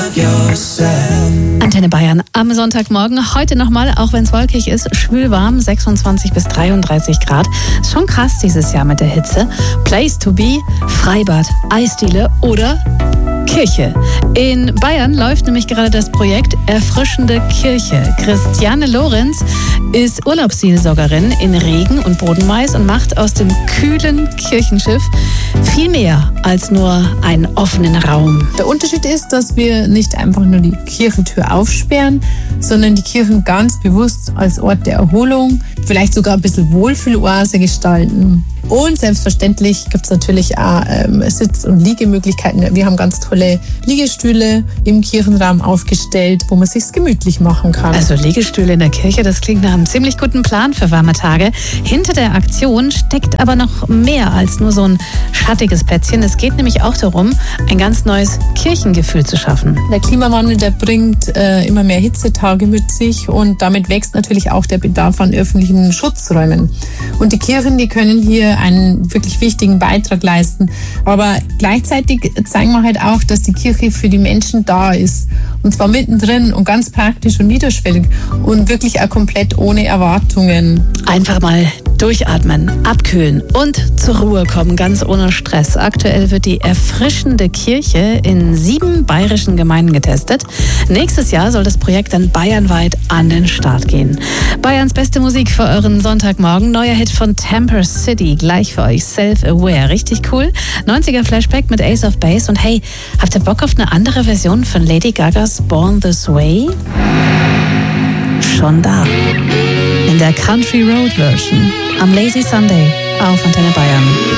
Antenne Bayern am Sonntagmorgen. Heute nochmal, auch wenn es wolkig ist, schwülwarm, 26 bis 33 Grad. Ist schon krass dieses Jahr mit der Hitze. Place to be, Freibad, Eisdiele oder Kirche. In Bayern läuft nämlich gerade das Projekt Erfrischende Kirche. Christiane Lorenz ist Urlaubsseelsorgerin in Regen und Bodenmais und macht aus dem kühlen Kirchenschiff viel mehr als nur einen offenen Raum. Der Unterschied ist, dass wir nicht einfach nur die Kirchentür aufsperren, sondern die Kirchen ganz bewusst als Ort der Erholung, vielleicht sogar ein bisschen Wohlfühloase gestalten. Und selbstverständlich gibt es natürlich auch Sitz- und Liegemöglichkeiten. Wir haben ganz tolle Liegestühle im Kirchenraum aufgestellt, wo man sich gemütlich machen kann. Also Liegestühle in der Kirche, das klingt nach einem ziemlich guten Plan für warme Tage. Hinter der Aktion steckt aber noch mehr als nur so ein schattiges Plätzchen. Es geht nämlich auch darum, ein ganz neues Kirchengefühl zu schaffen. Der Klimawandel, der bringt immer mehr Hitzetage mit sich und damit wächst natürlich auch der Bedarf an öffentlichen Schutzräumen. Und die Kirchen, die können hier einen wirklich wichtigen Beitrag leisten. Aber gleichzeitig zeigen wir halt auch, dass die Kirche für die Menschen da ist. Und zwar mittendrin und ganz praktisch und niederschwellig und wirklich auch komplett ohne Erwartungen. Einfach mal durchatmen, abkühlen und zur Ruhe kommen, ganz ohne Stress. Aktuell wird die Erfrischende Kirche in 7 bayerischen Gemeinden getestet. Nächstes Jahr soll das Projekt dann bayernweit an den Start gehen. Bayerns beste Musik für euren Sonntagmorgen. Neuer Hit von Temper City. Gleich für euch, Self-Aware. Richtig cool. 90er Flashback mit Ace of Base. Und hey, habt ihr Bock auf eine andere Version von Lady Gagas Born This Way? Schon da. In der Country Road Version am Lazy Sunday auf Antenne Bayern.